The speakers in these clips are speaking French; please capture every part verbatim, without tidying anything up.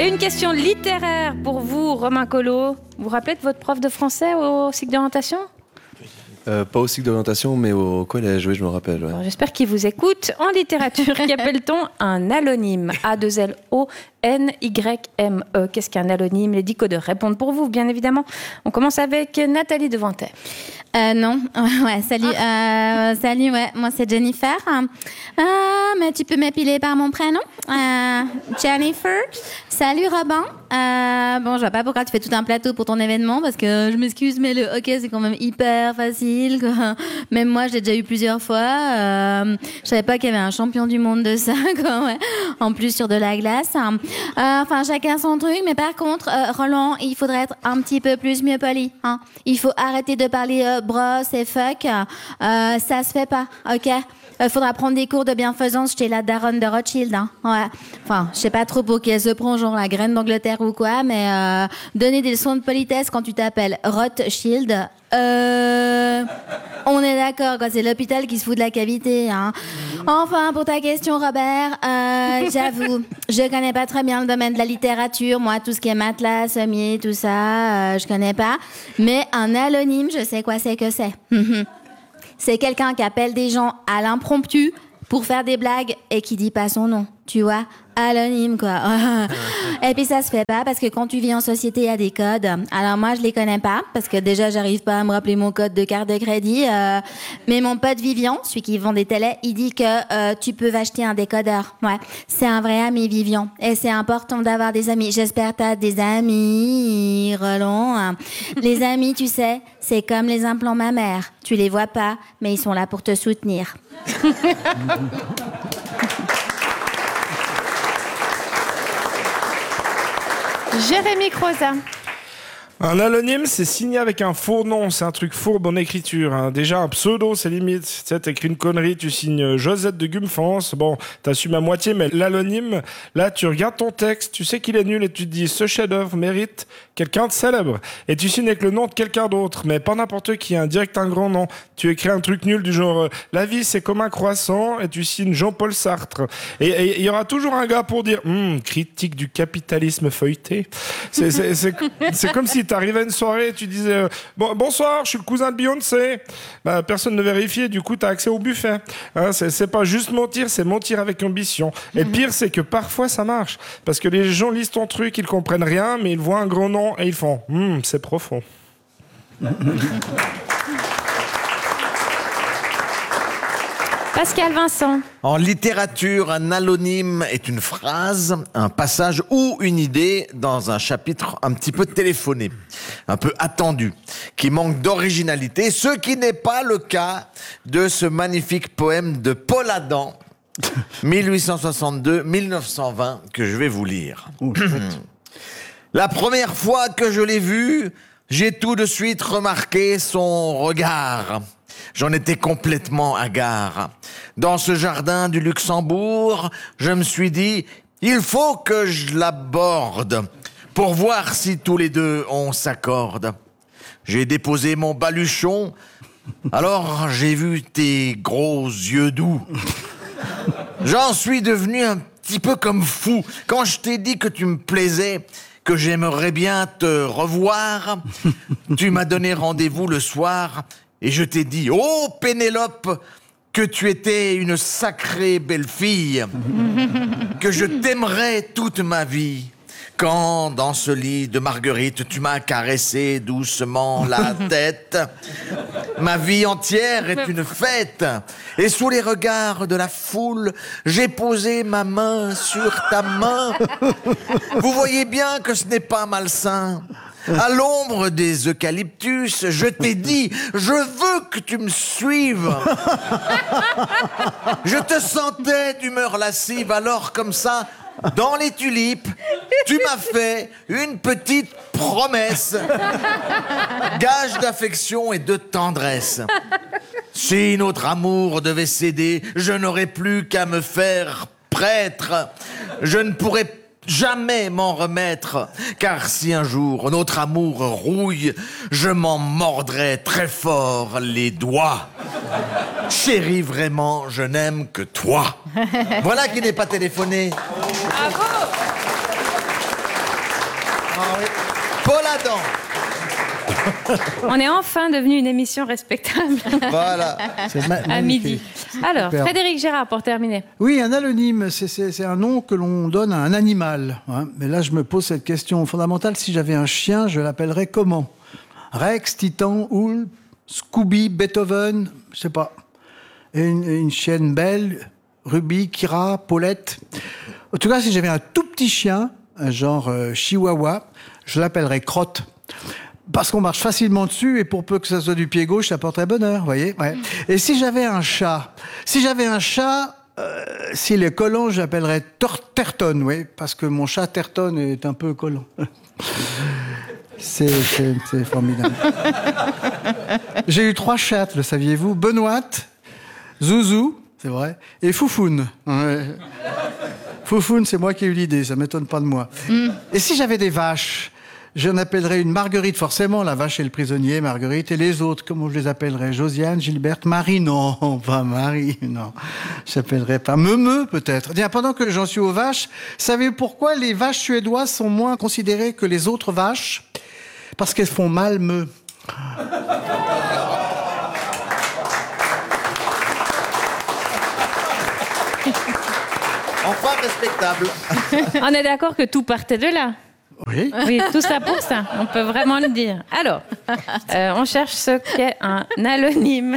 Et une question littéraire pour vous, Romain Collot. Vous vous rappelez de votre prof de français au cycle d'orientation ? Euh, pas au cycle d'orientation, mais au collège, oui, je me rappelle. Ouais. Bon, j'espère qu'il vous écoute. En littérature, qu'appelle-t-on un allonyme ? A deux L O N Y M E. Qu'est-ce qu'un allonyme ? Les decodeurs répondent pour vous, bien évidemment. On commence avec Nathalie Devantet. Euh, non, ouais, salut, euh, salut, ouais, moi c'est Jennifer. Euh, mais tu peux m'épiler par mon prénom, euh, Jennifer. Salut Robin. Euh, bon, je vois pas pourquoi tu fais tout un plateau pour ton événement, parce que je m'excuse, mais le hockey c'est quand même hyper facile, quoi. Même moi, je l'ai déjà eu plusieurs fois. Euh, je savais pas qu'il y avait un champion du monde de ça, quoi. Ouais. En plus sur de la glace. Euh, enfin, chacun son truc, mais par contre, euh, Roland, il faudrait être un petit peu plus mieux poli. Hein. Il faut arrêter de parler euh, brosse et fuck, euh, ça se fait pas, ok ? Il faudra prendre des cours de bienfaisance chez la daronne de Rothschild, hein. Ouais. Enfin, je sais pas trop pour qui elle se prend, genre la graine d'Angleterre ou quoi, mais euh, donner des leçons de politesse quand tu t'appelles Rothschild, euh, on est d'accord, quoi. C'est l'hôpital qui se fout de la cavité, hein. Enfin, pour ta question, Robert, euh, j'avoue, je connais pas très bien le domaine de la littérature. Moi, tout ce qui est matelas, sommier, tout ça, euh, je connais pas. Mais un allonyme, je sais quoi c'est que c'est. C'est quelqu'un qui appelle des gens à l'impromptu pour faire des blagues et qui dit pas son nom, tu vois, allonyme quoi. Et puis ça se fait pas parce que quand tu vis en société, il y a des codes. Alors moi, je les connais pas parce que déjà, j'arrive pas à me rappeler mon code de carte de crédit. Euh, mais mon pote Vivian, celui qui vend des télés, il dit que euh, tu peux acheter un décodeur. Ouais, c'est un vrai ami, Vivian. Et c'est important d'avoir des amis. J'espère que t'as des amis, Roland. Les amis, tu sais, c'est comme les implants mammaires. Tu les vois pas, mais ils sont là pour te soutenir. Jérémy Croza. Un allonyme, c'est signé avec un faux nom, c'est un truc fourbe en écriture. Hein. Déjà, un pseudo, c'est limite. Tu sais, t'écris une connerie, tu signes Josette de Gumfance. Bon, t'assumes à moitié, mais l'allonyme, là, tu regardes ton texte, tu sais qu'il est nul et tu te dis, ce chef-d'œuvre mérite quelqu'un de célèbre. Et tu signes avec le nom de quelqu'un d'autre, mais pas n'importe qui, un direct un grand nom. Tu écris un truc nul du genre, euh, la vie, c'est comme un croissant, et tu signes Jean-Paul Sartre. Et il y aura toujours un gars pour dire, hm, critique du capitalisme feuilleté. C'est, c'est, c'est, c'est comme si t'arrivais à une soirée et tu disais euh, bon, bonsoir, je suis le cousin de Beyoncé. Bah, personne ne vérifiait, du coup t'as accès au buffet. Hein, c'est, c'est pas juste mentir, c'est mentir avec ambition. Et le pire, c'est que parfois ça marche. Parce que les gens lisent ton truc, ils comprennent rien, mais ils voient un grand nom et ils font hm, c'est profond. Pascal Vincent. En littérature, un allonyme est une phrase, un passage ou une idée dans un chapitre un petit peu téléphoné, un peu attendu, qui manque d'originalité, ce qui n'est pas le cas de ce magnifique poème de Paul Adam, dix-huit cent soixante-deux à dix-neuf cent vingt, que je vais vous lire. La première fois que je l'ai vu, j'ai tout de suite remarqué son regard. J'en étais complètement hagard. Dans ce jardin du Luxembourg, je me suis dit, il faut que je l'aborde pour voir si tous les deux on s'accorde. J'ai déposé mon baluchon, alors j'ai vu tes gros yeux doux. J'en suis devenu un petit peu comme fou. Quand je t'ai dit que tu me plaisais, que j'aimerais bien te revoir, tu m'as donné rendez-vous le soir et je t'ai dit, oh Pénélope, que tu étais une sacrée belle fille, que je t'aimerais toute ma vie. Quand, dans ce lit de marguerite, tu m'as caressé doucement la tête, ma vie entière est une fête. Et sous les regards de la foule, j'ai posé ma main sur ta main. Vous voyez bien que ce n'est pas malsain. À l'ombre des eucalyptus, je t'ai dit, je veux que tu me suives. Je te sentais d'humeur lascive, alors comme ça, dans les tulipes, tu m'as fait une petite promesse. Gage d'affection et de tendresse. Si notre amour devait céder, je n'aurais plus qu'à me faire prêtre. Je ne pourrais pas jamais m'en remettre, car si un jour notre amour rouille, je m'en mordrai très fort les doigts. Chérie, vraiment, je n'aime que toi. Voilà qui n'est pas téléphoné. Bravo. Paul Adam. On est enfin devenu une émission respectable. Voilà. C'est ma- À midi. Alors, Super. Frédéric Gérard, pour terminer. Oui, un allonyme, c'est, c'est, c'est un nom que l'on donne à un animal. Hein. Mais là, je me pose cette question fondamentale. Si j'avais un chien, je l'appellerais comment ? Rex, Titan, Houle, Scooby, Beethoven, je sais pas. Et une, une chienne belle, Ruby, Kira, Paulette. En tout cas, si j'avais un tout petit chien, un genre euh, chihuahua, je l'appellerais Crotte. Parce qu'on marche facilement dessus et pour peu que ça soit du pied gauche, ça porterait bonheur, vous voyez. Ouais. Et si j'avais un chat, si j'avais un chat, euh, s'il est collant, j'appellerais Tor- Terton, oui, parce que mon chat Terton est un peu collant. C'est, c'est, c'est formidable. J'ai eu trois chattes, le saviez-vous ? Benoît, Zouzou, c'est vrai, et Foufoune. Ouais. Foufoune, c'est moi qui ai eu l'idée, ça m'étonne pas de moi. Mm. Et si j'avais des vaches ? J'en appellerais une Marguerite, forcément, la vache et le prisonnier, Marguerite, et les autres, comment je les appellerais ? Josiane, Gilberte, Marie, non, pas Marie, non. Je l'appellerais pas Meumeu, peut-être. Tiens, pendant que j'en suis aux vaches, savez-vous pourquoi les vaches suédoises sont moins considérées que les autres vaches ? Parce qu'elles font mal meu. Enfin respectable. On est d'accord que tout partait de là. Oui. Oui, tout ça pour ça. On peut vraiment le dire. Alors, euh, on cherche ce qu'est un allonyme.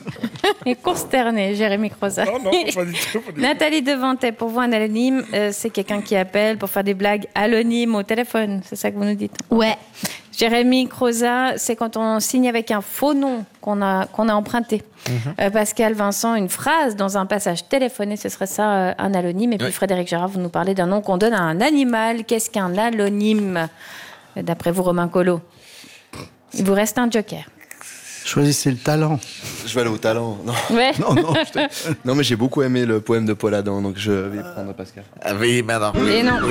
Et consterné, Jérémy Croza. Non, non, pas du tout. Pas du tout. Nathalie Devantet, pour vous, un allonyme, euh, c'est quelqu'un qui appelle pour faire des blagues anonymes au téléphone. C'est ça que vous nous dites ? Ouais. Jérémy Croza, c'est quand on signe avec un faux nom qu'on a, qu'on a emprunté. Mm-hmm. Euh, Pascal Vincent, une phrase dans un passage téléphoné, ce serait ça, euh, un allonyme. Et puis Oui. Frédéric Gérard, vous nous parlez d'un nom qu'on donne à un animal. Qu'est-ce qu'un allonyme ? D'après vous, Romain Colo, il vous reste un joker. Choisissez le talent. Je vais aller au talent. Non, Ouais. non, non, je te- non, mais j'ai beaucoup aimé le poème de Paul Adam, donc je vais prendre Pascal. Ah oui, madame. Et non.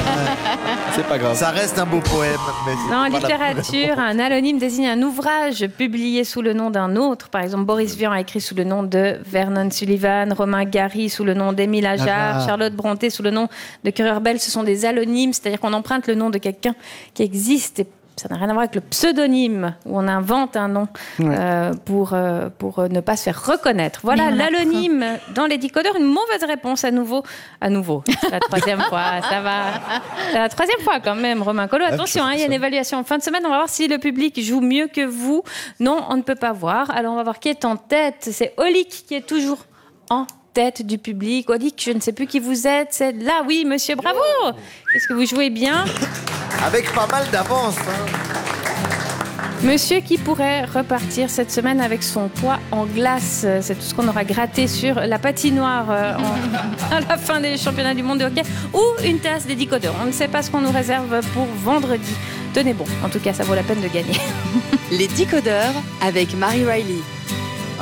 C'est pas grave. Ça reste un beau poème. Mais c'est Non, en pas la- littérature, un allonyme désigne un ouvrage publié sous le nom d'un autre. Par exemple, Boris Vian a écrit sous le nom de Vernon Sullivan, Romain Gary sous le nom d'Émile Ajar, Ah. Charlotte Brontë sous le nom de Currer Bell. Ce sont des allonymes, c'est-à-dire qu'on emprunte le nom de quelqu'un qui existe. Et ça n'a rien à voir avec le pseudonyme, où on invente un nom Ouais. euh, pour, euh, pour euh, ne pas se faire reconnaître. Voilà, Mais on l'allonyme dans les décodeurs. Une mauvaise réponse à nouveau. À nouveau. C'est la troisième fois, ça va. C'est la troisième fois quand même, Romain Colo. Attention, hein, il y a une évaluation en fin de semaine. On va voir si le public joue mieux que vous. Non, on ne peut pas voir. Alors, on va voir qui est en tête. C'est Olic qui est toujours en tête du public. Olic, je ne sais plus qui vous êtes. C'est là, oui, monsieur, bravo. Est-ce que vous jouez bien ? Avec pas mal d'avance. Hein. Monsieur qui pourrait repartir cette semaine avec son poids en glace. C'est tout ce qu'on aura gratté sur la patinoire euh, en- à la fin des championnats du monde de hockey. Ou une tasse des décodeurs. On ne sait pas ce qu'on nous réserve pour vendredi. Tenez bon, en tout cas, ça vaut la peine de gagner. Les décodeurs avec Marie Riley.